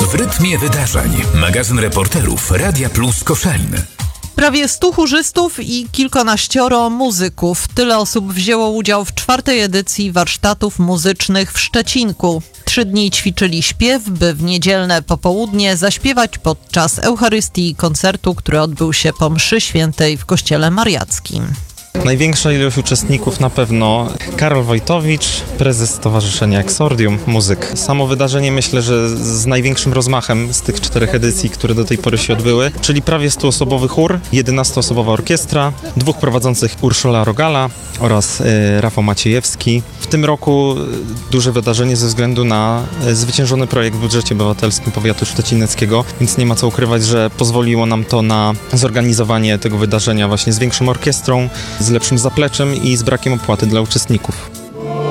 W rytmie wydarzeń. Magazyn reporterów Radia Plus Koszalin. Prawie 100 chórzystów i kilkanaścioro muzyków. Tyle osób wzięło udział w 4. edycji warsztatów muzycznych w Szczecinku. 3 dni ćwiczyli śpiew, by w niedzielne popołudnie zaśpiewać podczas Eucharystii i koncertu, który odbył się po mszy świętej w kościele mariackim. Największa ilość uczestników na pewno Karol Wojtowicz, prezes Stowarzyszenia Exordium, muzyk. Samo wydarzenie myślę, że z największym rozmachem z tych 4 edycji, które do tej pory się odbyły, czyli prawie 100-osobowy chór, 11-osobowa orkiestra, 2 prowadzących Urszula Rogala oraz Rafał Maciejewski. W tym roku duże wydarzenie ze względu na zwyciężony projekt w budżecie obywatelskim powiatu szczecineckiego, więc nie ma co ukrywać, że pozwoliło nam to na zorganizowanie tego wydarzenia właśnie z większą orkiestrą, z lepszym zapleczem i z brakiem opłaty dla uczestników.